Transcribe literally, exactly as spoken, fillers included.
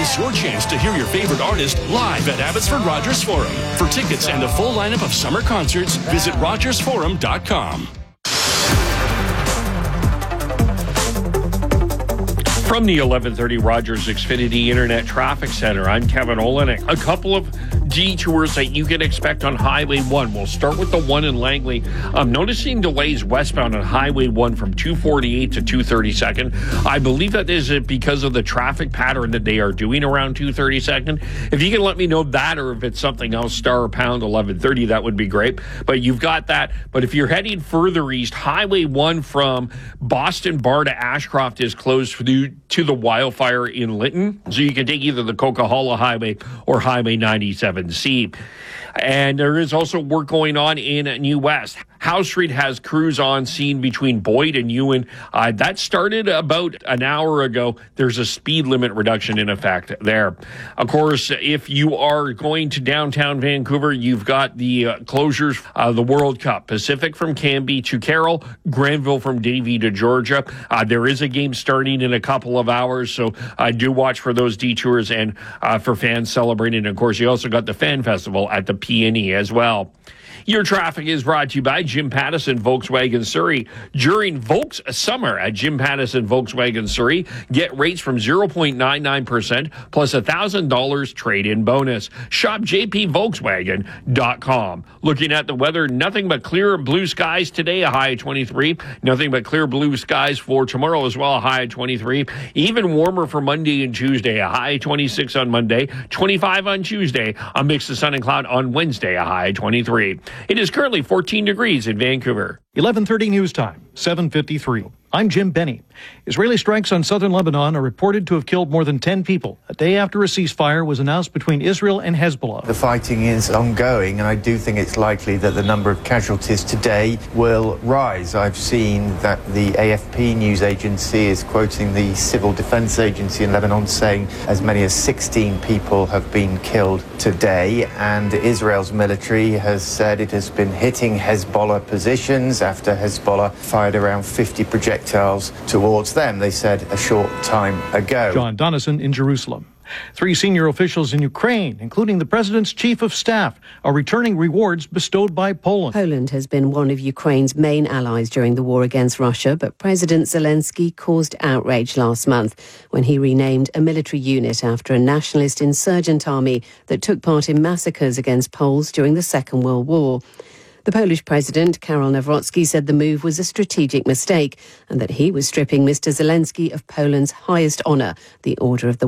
miss your chance to hear your favorite artist live at Abbotsford Rogers Forum. For tickets and a full lineup of summer concerts, visit rogers forum dot com. From the eleven thirty Rogers Xfinity Internet Traffic Center, I'm Kevin Olenek. A couple of detours that you can expect on Highway one. We'll start with the one in Langley. I'm noticing delays westbound on Highway one from two forty-eight to two thirty-second. I believe that is because of the traffic pattern that they are doing around two thirty-second. If you can let me know that, or if it's something else, star or pound eleven thirty, that would be great. But you've got that. But if you're heading further east, Highway one from Boston Bar to Ashcroft is closed through to the wildfire in Lytton. So you can take either the Coquihalla Highway or Highway ninety-seven C. And there is also work going on in New West. Howe Street has crews on scene between Boyd and Ewan. Uh, that started about an hour ago. There's a speed limit reduction in effect there. Of course, if you are going to downtown Vancouver, you've got the uh, closures of the World Cup. Pacific from Canby to Carroll, Granville from Davie to Georgia. Uh, there is a game starting in a couple of hours, so uh, do watch for those detours and uh, for fans celebrating. Of course, you also got the Fan Festival at the P and E as well. Your traffic is brought to you by Jim Pattison Volkswagen Surrey. During Volks Summer at Jim Pattison Volkswagen Surrey, get rates from zero point nine nine percent plus a one thousand dollars trade-in bonus. Shop j p volkswagen dot com. Looking at the weather, nothing but clear blue skies today, a high of twenty-three. Nothing but clear blue skies for tomorrow as well, a high of twenty-three. Even warmer for Monday and Tuesday, a high of twenty-six on Monday, twenty-five on Tuesday, a mix of sun and cloud on Wednesday, a high of twenty-three. It is currently fourteen degrees in Vancouver. eleven thirty news time, seven fifty-three. I'm Jim Benny. Israeli strikes on southern Lebanon are reported to have killed more than ten people, a day after a ceasefire was announced between Israel and Hezbollah. The fighting is ongoing, and I do think it's likely that the number of casualties today will rise. I've seen that the A F P news agency is quoting the Civil Defense Agency in Lebanon saying as many as sixteen people have been killed today, and Israel's military has said it has been hitting Hezbollah positions after Hezbollah fired around fifty projectiles towards them, they said a short time ago. John Donison in Jerusalem. Three senior officials in Ukraine, including the president's chief of staff, are returning rewards bestowed by Poland. Poland has been one of Ukraine's main allies during the war against Russia, but President Zelensky caused outrage last month when he renamed a military unit after a nationalist insurgent army that took part in massacres against Poles during the Second World War. The Polish president, Karol Nawrocki, said the move was a strategic mistake and that he was stripping Mister Zelensky of Poland's highest honour, the Order of the